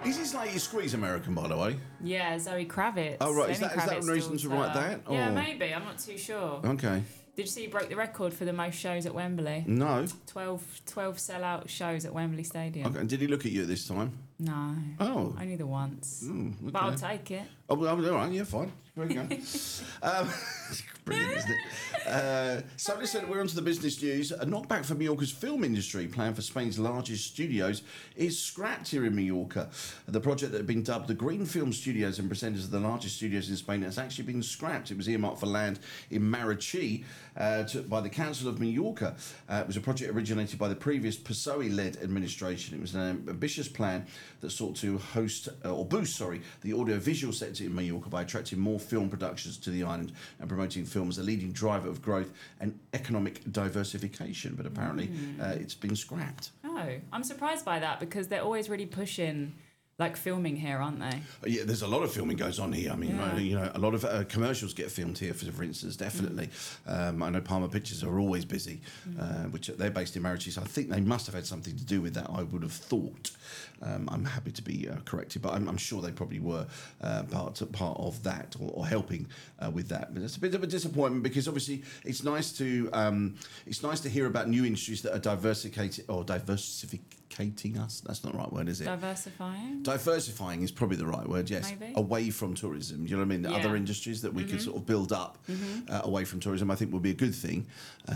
Is this Lady Squeeze American, by the way? Yeah, Zoe Kravitz. Oh, right. Is Lenny that Kravitz's reason to write daughter. that? Yeah, Or- maybe. I'm not too sure. Okay. Did you see he broke the record for the most shows at Wembley? No. 12 sellout shows at Wembley Stadium. Okay. And did he look at you at this time? No. Oh. Only the once. Okay. But I'll take it. Oh, well, all right, yeah, fine. There you go. Brilliant, isn't it? So listen, we're on to the business news. A knockback for Mallorca's film industry, planned for Spain's largest studios, is scrapped here in Mallorca. The project that had been dubbed the Green Film Studios and presented as the largest studios in Spain has actually been scrapped. It was earmarked for land in Marachí by the Council of Mallorca. It was a project originated by the previous PSOE-led administration. It was an ambitious plan that sought to boost the audiovisual sector in Mallorca by attracting more film productions to the island and promoting film as a leading driver of growth and economic diversification. But apparently it's been scrapped. Oh, I'm surprised by that because they're always really pushing like filming here, aren't they? Yeah, there's a lot of filming goes on here. I mean, a lot of commercials get filmed here, for instance, definitely. I know Palma Pictures are always busy, which they're based in Marachí, so I think they must have had something to do with that, I would have thought. I'm happy to be corrected, but I'm sure they probably were part of that or helping with that. But it's a bit of a disappointment because obviously it's nice to hear about new industries that are diversificating us. That's not the right word, is it? Diversifying is probably the right word, yes. Maybe. Away from tourism. Do you know what I mean? Yeah. Other industries that we could sort of build up away from tourism, I think would be a good thing.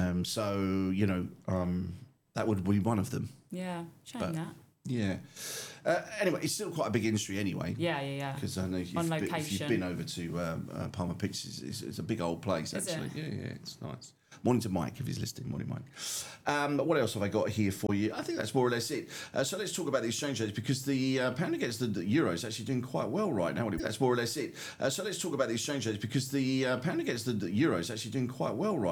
That would be one of them. Yeah, shame that. Yeah. Anyway, it's still quite a big industry anyway. Yeah. Because I know if you've been over to Palma Pictures, it's a big old place, actually. Yeah, it's nice. Morning to Mike, if he's listening. Morning, Mike. What else have I got here for you? I think that's more or less it. So let's talk about the exchange rates because the pound against the euro is actually doing quite well right now. That's more or less it. So let's talk about the exchange rates because the pound against the euro is actually doing quite well right now.